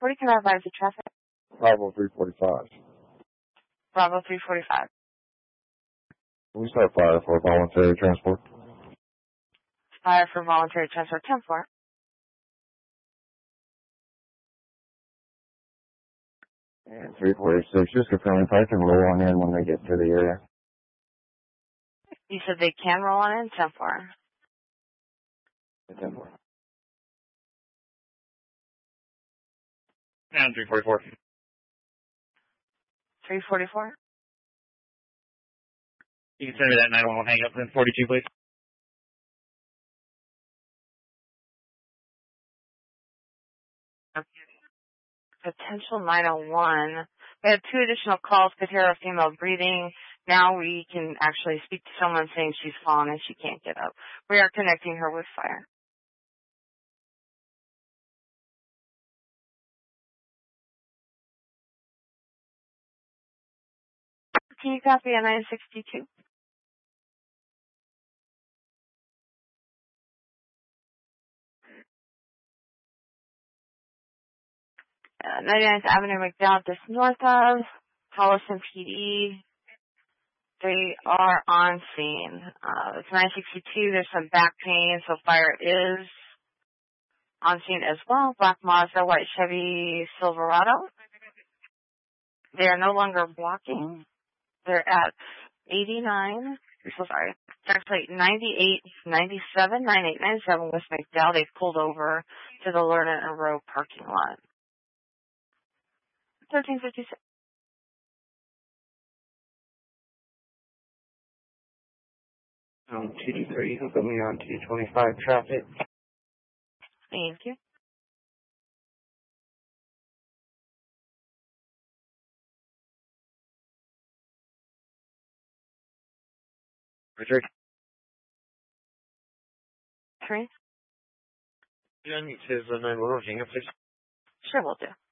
40, can I advise the traffic? Bravo 345. Bravo 345. We start fire for voluntary transport. Fire for voluntary transport, 10-4. And 346, just confirming I can roll on in when they get to the area. You said they can roll on in, 10-4. 10-4. And 344. 344? You can send me that 911 hang up in 42, please. Potential 901. We had 2 additional calls, could hear a female breathing. Now we can actually speak to someone saying she's fallen and she can't get up. We are connecting her with fire. Can you copy a 962? 99th Avenue, McDowell, just north of Holliston PD. They are on scene. It's 962. There's some back pain, so fire is on scene as well. Black Mazda, white Chevy Silverado. They are no longer blocking. They're at 89. So sorry. It's actually 98, 97, 98, 97 West McDowell. They've pulled over to the Lerner and Rowe parking lot. 1356. On 223, he'll put me on 225 traffic. Thank you. Richard? 3? Yeah, I need his 911 hang up, please. Sure, will do.